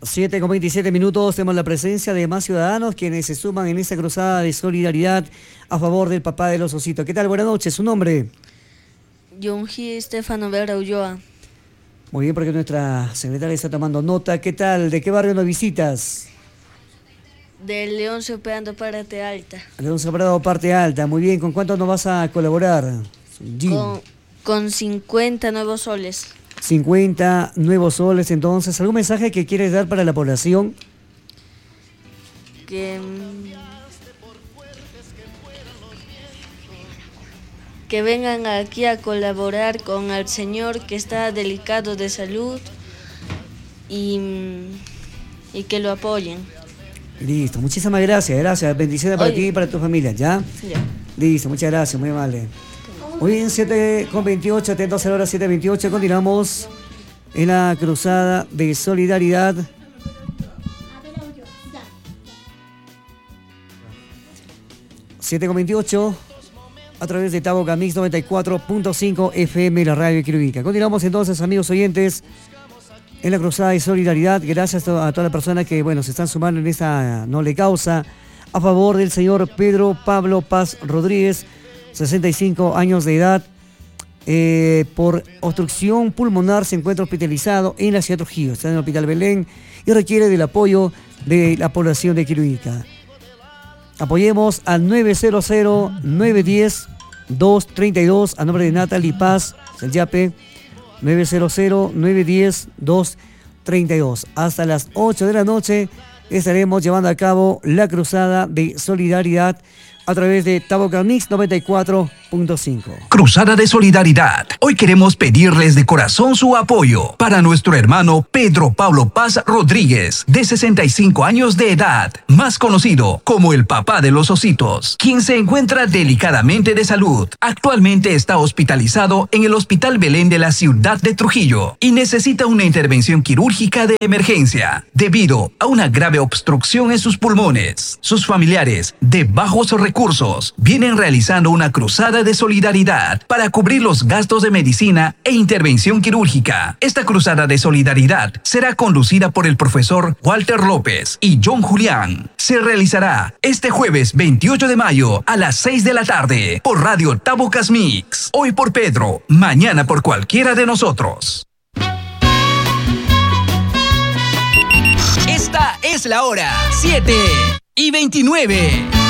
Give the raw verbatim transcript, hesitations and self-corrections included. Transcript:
siete con veintisiete minutos, tenemos la presencia de más ciudadanos quienes se suman en esta cruzada de solidaridad a favor del papá de los ositos. ¿Qué tal? Buenas noches, ¿su nombre? Yonji Estefano Vera Ulloa. Muy bien, porque nuestra secretaria está tomando nota. ¿Qué tal? ¿De qué barrio nos visitas? Del León Soprando Parte Alta. León Soprando Parte Alta, muy bien. ¿Con cuánto nos vas a colaborar? Con, con cincuenta nuevos soles. cincuenta nuevos soles, entonces. ¿Algún mensaje que quieres dar para la población? Que, que vengan aquí a colaborar con el señor que está delicado de salud y, y que lo apoyen. Listo, muchísimas gracias, gracias. Bendiciones para Oye. ti y para tu familia, ¿ya? Ya. Listo, muchas gracias, muy amable. Muy bien, siete con veintiocho, atentos a la hora siete veintiocho, continuamos en la cruzada de solidaridad. siete con veintiocho, a través de Taboca Mix noventa y cuatro punto cinco F M, la radio Quirubica. Continuamos entonces, amigos oyentes, en la cruzada de solidaridad. Gracias a todas las personas que, bueno, se están sumando en esta noble causa a favor del señor Pedro Pablo Paz Rodríguez, sesenta y cinco años de edad, eh, por obstrucción pulmonar. Se encuentra hospitalizado en la ciudad de Trujillo, está en el Hospital Belén y requiere del apoyo de la población de Quirubica. Apoyemos al nueve cero cero, nueve uno cero, dos tres dos a nombre de Natalie Paz, el YAPE, nueve cero cero, nueve uno cero, dos tres dos. Hasta las ocho de la noche estaremos llevando a cabo la cruzada de solidaridad a través de Taboca Mix noventa y cuatro punto cinco. Cruzada de Solidaridad. Hoy queremos pedirles de corazón su apoyo para nuestro hermano Pedro Pablo Paz Rodríguez, de sesenta y cinco años de edad, más conocido como el papá de los ositos, quien se encuentra delicadamente de salud. Actualmente está hospitalizado en el Hospital Belén de la ciudad de Trujillo y necesita una intervención quirúrgica de emergencia debido a una grave obstrucción en sus pulmones. Sus familiares, de bajos recursos, vienen realizando una cruzada de solidaridad para cubrir los gastos de medicina e intervención quirúrgica. Esta cruzada de solidaridad será conducida por el profesor Walter López y John Julián. Se realizará este jueves veintiocho de mayo a las seis de la tarde por Radio Tabocas Mix. Hoy por Pedro, mañana por cualquiera de nosotros. Esta es la hora, siete y veintinueve.